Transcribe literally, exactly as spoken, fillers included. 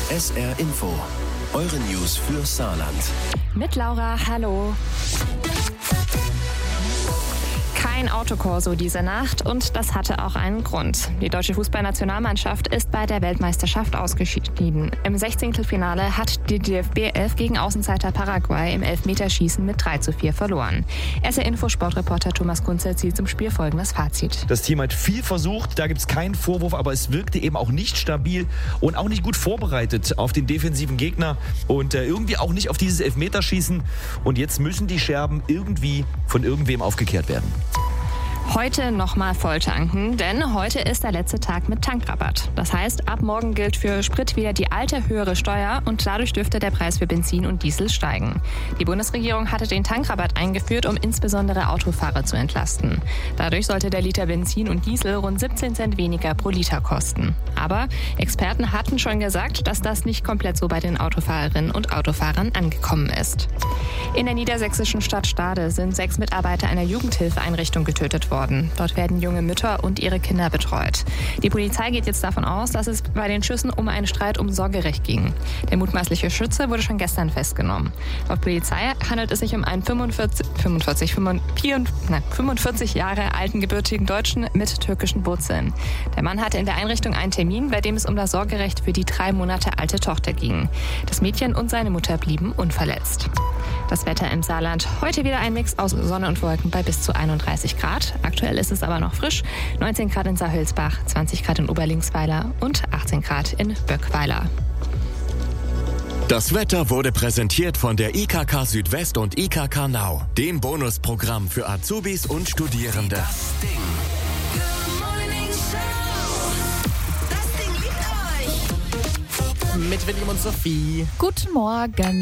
S R Info. Eure News für Saarland. Mit Laura, hallo. Kein Autokorso diese Nacht und das hatte auch einen Grund. Die deutsche Fußballnationalmannschaft ist bei der Weltmeisterschaft ausgeschieden. Im Sechzehntelfinale hat die D F B elf gegen Außenseiter Paraguay im Elfmeterschießen mit drei zu vier verloren. S R-Info-Sportreporter Thomas Kunze zieht zum Spiel folgendes Fazit. Das Team hat viel versucht, da gibt es keinen Vorwurf, aber es wirkte eben auch nicht stabil und auch nicht gut vorbereitet auf den defensiven Gegner und äh, irgendwie auch nicht auf dieses Elfmeterschießen. Und jetzt müssen die Scherben irgendwie von irgendwem aufgekehrt werden. Heute nochmal volltanken, denn heute ist der letzte Tag mit Tankrabatt. Das heißt, ab morgen gilt für Sprit wieder die alte höhere Steuer und dadurch dürfte der Preis für Benzin und Diesel steigen. Die Bundesregierung hatte den Tankrabatt eingeführt, um insbesondere Autofahrer zu entlasten. Dadurch sollte der Liter Benzin und Diesel rund siebzehn Cent weniger pro Liter kosten. Aber Experten hatten schon gesagt, dass das nicht komplett so bei den Autofahrerinnen und Autofahrern angekommen ist. In der niedersächsischen Stadt Stade sind sechs Mitarbeiter einer Jugendhilfeeinrichtung getötet worden. Dort werden junge Mütter und ihre Kinder betreut. Die Polizei geht jetzt davon aus, dass es bei den Schüssen um einen Streit um Sorgerecht ging. Der mutmaßliche Schütze wurde schon gestern festgenommen. Laut Polizei handelt es sich um einen fünfundvierzig, fünfundvierzig, fünfundvierzig, nein, fünfundvierzig Jahre alten gebürtigen Deutschen mit türkischen Wurzeln. Der Mann hatte in der Einrichtung einen Termin, bei dem es um das Sorgerecht für die drei Monate alte Tochter ging. Das Mädchen und seine Mutter blieben unverletzt. Das Wetter im Saarland. Heute wieder ein Mix aus Sonne und Wolken bei bis zu einunddreißig Grad. Aktuell ist es aber noch frisch. neunzehn Grad in Saarhülsbach, zwanzig Grad in Oberlingsweiler und achtzehn Grad in Böckweiler. Das Wetter wurde präsentiert von der I K K Südwest und I K K Now, dem Bonusprogramm für Azubis und Studierende. Das Ding. Good Morning Show. Das Ding liebt euch. Mit William und Sophie. Guten Morgen.